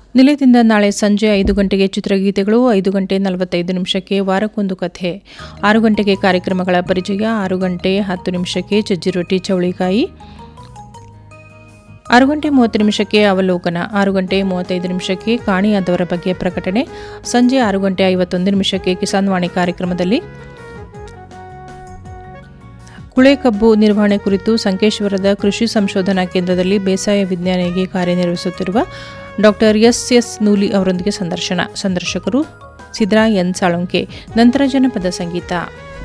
ನಿಲಯದಿಂದ ನಾಳೆ ಸಂಜೆ 5 ಗಂಟೆಗೆ ಚಿತ್ರಗೀತೆಗಳು, 5 ಗಂಟೆ 45 ನಿಮಿಷಕ್ಕೆ ವಾರಕ್ಕೊಂದು ಕಥೆ, 6 ಗಂಟೆಗೆ ಕಾರ್ಯಕ್ರಮಗಳ ಪರಿಚಯ, 6 ಗಂಟೆ 10 ನಿಮಿಷಕ್ಕೆ ಸಜ್ಜಿ ರೊಟ್ಟಿ ಚೌಳಿಕಾಯಿ, 6 ಗಂಟೆ 30 ನಿಮಿಷಕ್ಕೆ ಅವಲೋಕನ, 6 ಗಂಟೆ 35 ನಿಮಿಷಕ್ಕೆ ಕಾಣಿಯಾದವರ ಬಗ್ಗೆ ಪ್ರಕಟಣೆ, ಸಂಜೆ 6 ಗಂಟೆ 51 ನಿಮಿಷಕ್ಕೆ ಕಿಸಾನ್ ವಾಣಿ ಕಾರ್ಯಕ್ರಮದಲ್ಲಿ ಕುಳೆ ಕಬ್ಬು ನಿರ್ವಹಣೆ ಕುರಿತು ಸಂಕೇಶ್ವರದ ಕೃಷಿ ಸಂಶೋಧನಾ ಕೇಂದ್ರದಲ್ಲಿ ಬೇಸಾಯ ವಿಜ್ಞಾನಿಯಾಗಿ ಕಾರ್ಯನಿರ್ವಹಿಸುತ್ತಿರುವ ಡಾಕ್ಟರ್ ಎಸ್ ನೂಲಿ ಅವರೊಂದಿಗೆ ಸಂದರ್ಶಕರು ಸಿದ್ರಾ ಎನ್ ಸಾಳುಂಕೆ. ನಂತರ ಜನಪದ ಸಂಗೀತ.